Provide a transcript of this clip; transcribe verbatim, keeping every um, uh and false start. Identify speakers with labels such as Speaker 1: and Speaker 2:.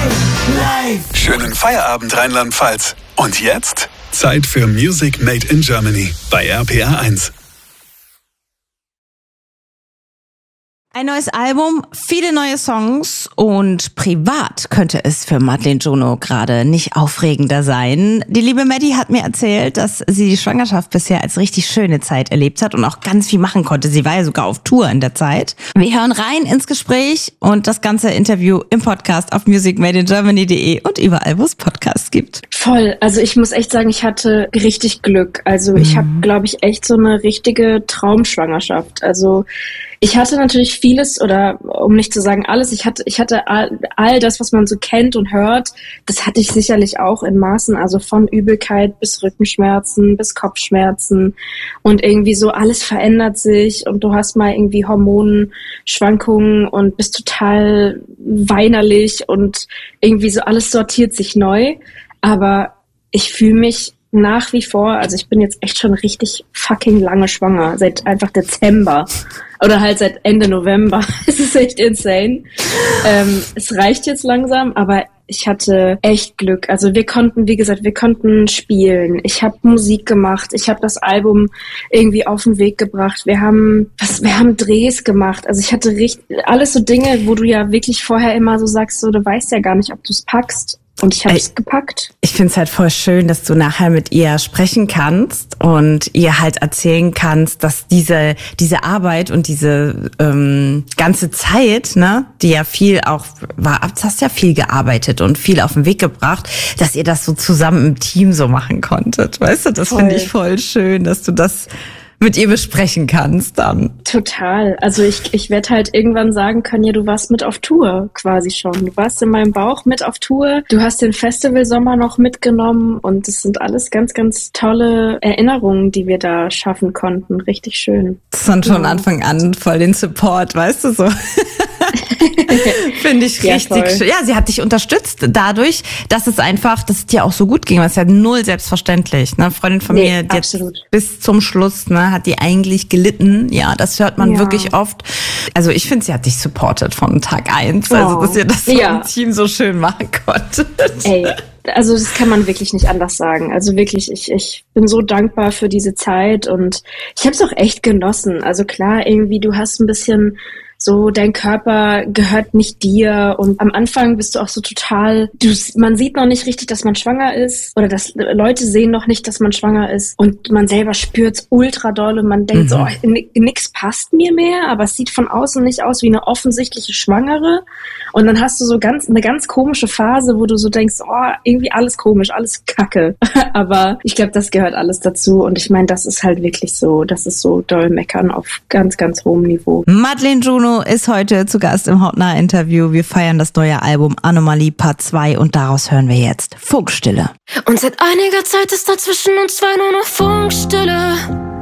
Speaker 1: Live. Schönen Feierabend, Rheinland-Pfalz. Und jetzt Zeit für Music Made in Germany bei R P R eins.
Speaker 2: Ein neues Album, viele neue Songs und privat könnte es für Madeleine Juno gerade nicht aufregender sein. Die liebe Maddie hat mir erzählt, dass sie die Schwangerschaft bisher als richtig schöne Zeit erlebt hat und auch ganz viel machen konnte. Sie war ja sogar auf Tour in der Zeit. Wir hören rein ins Gespräch und das ganze Interview im Podcast auf music made in germany punkt de und überall, wo es Podcasts gibt.
Speaker 3: Voll. Also ich muss echt sagen, ich hatte richtig Glück. Also ich
Speaker 2: Mhm.
Speaker 3: habe, glaube ich, echt so eine richtige Traumschwangerschaft. Also ich hatte natürlich vieles oder um nicht zu sagen alles, ich hatte ich hatte all, all das, was man so kennt und hört, das hatte ich sicherlich auch in Maßen, also von Übelkeit bis Rückenschmerzen, bis Kopfschmerzen und irgendwie so alles verändert sich und du hast mal irgendwie Hormonschwankungen und bist total weinerlich und irgendwie so alles sortiert sich neu, aber ich fühle mich nach wie vor, also ich bin jetzt echt schon richtig fucking lange schwanger, seit einfach Dezember oder halt seit Ende November. Es ist echt insane. Ähm, es reicht jetzt langsam, aber ich hatte echt Glück. Also wir konnten, wie gesagt, wir konnten spielen. Ich habe Musik gemacht. Ich habe das Album irgendwie auf den Weg gebracht. Wir haben, was, wir haben Drehs gemacht. Also ich hatte richtig, alles so Dinge, wo du ja wirklich vorher immer so sagst, so, du weißt ja gar nicht, ob du es packst. Und ich habe es gepackt.
Speaker 2: Ich finde es halt voll schön, dass du nachher mit ihr sprechen kannst und ihr halt erzählen kannst, dass diese diese Arbeit und diese ähm, ganze Zeit, ne, die ja viel auch war, du hast ja viel gearbeitet und viel auf den Weg gebracht, dass ihr das so zusammen im Team so machen konntet. Weißt du, das finde ich voll schön, dass du das mit ihr besprechen kannst dann.
Speaker 3: Total. Also ich ich werde halt irgendwann sagen können, ja, du warst mit auf Tour quasi schon. Du warst in meinem Bauch mit auf Tour. Du hast den Festivalsommer noch mitgenommen und das sind alles ganz, ganz tolle Erinnerungen, die wir da schaffen konnten. Richtig schön.
Speaker 2: Das ist von
Speaker 3: Ja.
Speaker 2: Anfang an voll den Support, weißt du so. Finde ich
Speaker 3: Ja,
Speaker 2: richtig
Speaker 3: voll.
Speaker 2: schön. Ja, sie hat dich unterstützt dadurch, dass es einfach, dass es dir auch so gut ging. Das ist ja null selbstverständlich. Ne? Freundin von
Speaker 3: Nee,
Speaker 2: mir, die
Speaker 3: absolut.
Speaker 2: hat bis zum Schluss, ne, hat die eigentlich gelitten. Ja, das hört man
Speaker 3: Ja.
Speaker 2: wirklich oft. Also ich finde, sie hat dich supportet von Tag eins. Also,
Speaker 3: Oh.
Speaker 2: dass ihr das so
Speaker 3: Ja.
Speaker 2: im Team so schön machen konntet.
Speaker 3: Ey, also das kann man wirklich nicht anders sagen. Also wirklich, ich, ich bin so dankbar für diese Zeit und ich habe es auch echt genossen. Also klar, irgendwie, du hast ein bisschen so, dein Körper gehört nicht dir und am Anfang bist du auch so total, du, man sieht noch nicht richtig, dass man schwanger ist oder dass Leute sehen noch nicht, dass man schwanger ist und man selber spürt's ultra doll und man denkt so, oh, ni- nix passt mir mehr, aber es sieht von außen nicht aus wie eine offensichtliche Schwangere und dann hast du so ganz eine ganz komische Phase, wo du so denkst, oh, irgendwie alles komisch, alles Kacke, aber ich glaube, das gehört alles dazu und ich meine, das ist halt wirklich so, das ist so doll meckern auf ganz, ganz hohem Niveau.
Speaker 2: Madeleine Juno ist heute zu Gast im Hautnah-Interview. Wir feiern das neue Album Anomalie Part zwei und daraus hören wir jetzt Funkstille.
Speaker 4: Und seit einiger Zeit ist da zwischen uns zwei nur noch Funkstille.